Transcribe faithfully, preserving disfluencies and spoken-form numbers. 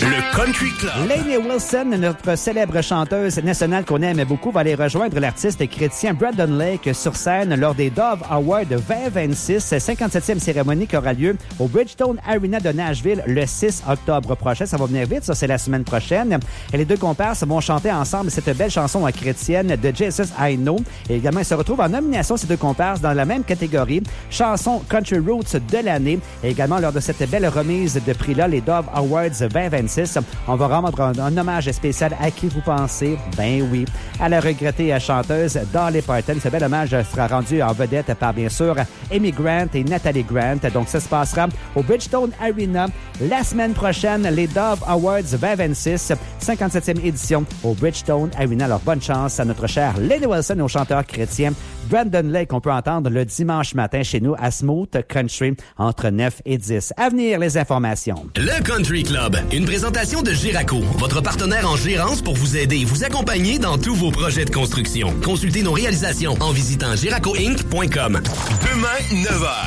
Le Country Club. Lainey Wilson, notre célèbre chanteuse nationale qu'on aime beaucoup, va aller rejoindre l'artiste chrétien Brandon Lake sur scène lors des Dove Awards vingt vingt-six, cinquante-septième cérémonie qui aura lieu au Bridgestone Arena de Nashville le six octobre prochain. Ça va venir vite, ça c'est la semaine prochaine. Et les deux comparses vont chanter ensemble cette belle chanson chrétienne de Jesus I Know. Et également, ils se retrouvent en nomination, ces deux comparses, dans la même catégorie, chanson Country Roots de l'année. Et également, lors de cette belle remise de prix-là, les Dove Awards vingt vingt-six, on va rendre un, un hommage spécial à qui vous pensez? Ben oui, à la regrettée chanteuse Dolly Parton. Ce bel hommage sera rendu en vedette par, bien sûr, Amy Grant et Natalie Grant. Donc, ça se passera au Bridgestone Arena la semaine prochaine. Les Dove Awards vingt vingt-six, cinquante-septième édition au Bridgestone Arena. Alors, bonne chance à notre cher Lainey Wilson, au chanteur chrétien Brandon Lake, qu'on peut entendre le dimanche matin chez nous à Smooth Country entre neuf et dix. À venir, les informations. Le Country Club, une présentation de Giraco, votre partenaire en gérance pour vous aider et vous accompagner dans tous vos projets de construction. Consultez nos réalisations en visitant giraco inc point com. Demain, neuf heures.